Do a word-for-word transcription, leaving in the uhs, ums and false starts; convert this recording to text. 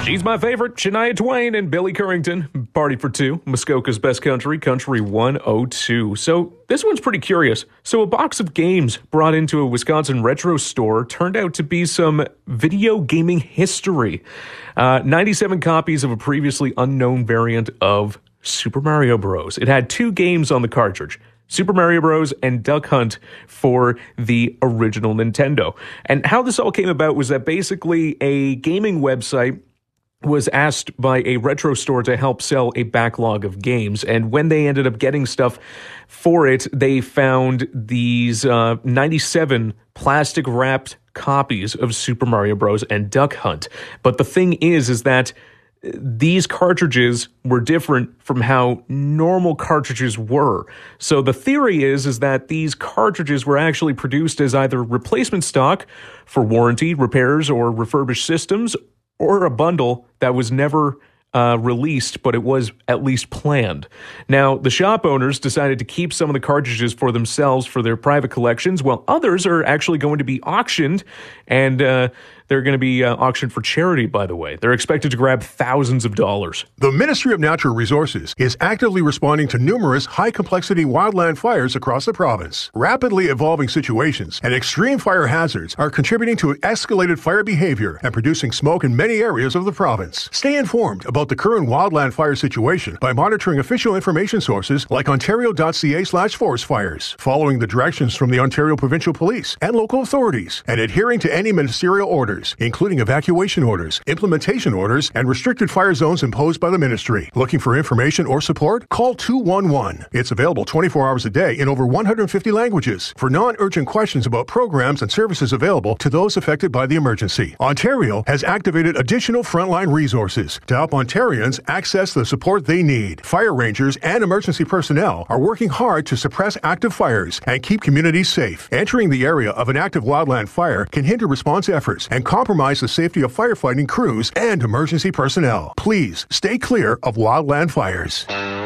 She's my favorite, Shania Twain and Billy Currington. Party for two, Muskoka's best country, Country one oh two. So this one's pretty curious. So a box of games brought into a Wisconsin retro store turned out to be some video gaming history. Uh, ninety-seven copies of a previously unknown variant of Super Mario Bros. It had two games on the cartridge, Super Mario Bros. And Duck Hunt for the original Nintendo. And how this all came about was that basically a gaming website was asked by a retro store to help sell a backlog of games. And when they ended up getting stuff for it, they found these uh, ninety-seven plastic-wrapped copies of Super Mario Bros. And Duck Hunt. But the thing is, is that these cartridges were different from how normal cartridges were. So the theory is, is that these cartridges were actually produced as either replacement stock for warranty, repairs, or refurbished systems, or a bundle that was never uh, released, but it was at least planned. Now, the shop owners decided to keep some of the cartridges for themselves for their private collections, while others are actually going to be auctioned, and uh, they're going to be uh, auctioned for charity, by the way. They're expected to grab thousands of dollars. The Ministry of Natural Resources is actively responding to numerous high-complexity wildland fires across the province. Rapidly evolving situations and extreme fire hazards are contributing to escalated fire behavior and producing smoke in many areas of the province. Stay informed about the current wildland fire situation by monitoring official information sources like ontario.ca slash forest fires, following the directions from the Ontario Provincial Police and local authorities, and adhering to any ministerial orders, including evacuation orders, implementation orders, and restricted fire zones imposed by the ministry. Looking for information or support? Call two one one. It's available twenty-four hours a day in over one hundred fifty languages for non-urgent questions about programs and services available to those affected by the emergency. Ontario has activated additional frontline resources to help Ontarians access the support they need. Fire rangers and emergency personnel are working hard to suppress active fires and keep communities safe. Entering the area of an active wildland fire can hinder response efforts and compromise the safety of firefighting crews and emergency personnel. Please stay clear of wildland fires.